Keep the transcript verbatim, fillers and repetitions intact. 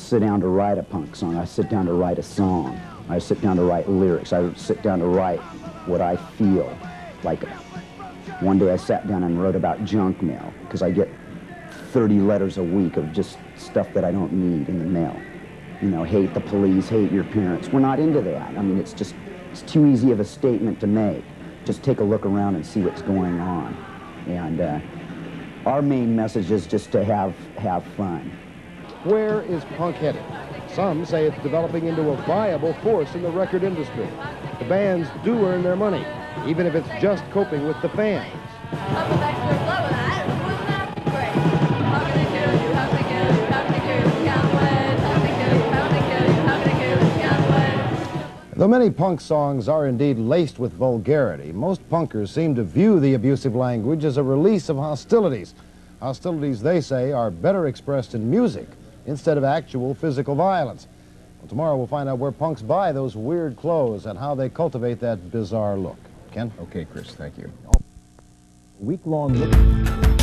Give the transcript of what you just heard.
sit down to write a punk song. I sit down to write a song. I sit down to write lyrics. I sit down to write what I feel. Like one day I sat down and wrote about junk mail, because I get thirty letters a week of just stuff that I don't need in the mail. You know, hate the police, hate your parents. We're not into that. I mean, it's just, it's too easy of a statement to make. Just take a look around and see what's going on. And uh, our main message is just to have, have fun. Where is punk headed? Some say it's developing into a viable force in the record industry. The bands do earn their money, even if it's just coping with the fans. Though many punk songs are indeed laced with vulgarity, most punkers seem to view the abusive language as a release of hostilities. Hostilities, they say, are better expressed in music instead of actual physical violence. Well, tomorrow we'll find out where punks buy those weird clothes and how they cultivate that bizarre look. Ken? Okay, Chris, thank you. Week-long look.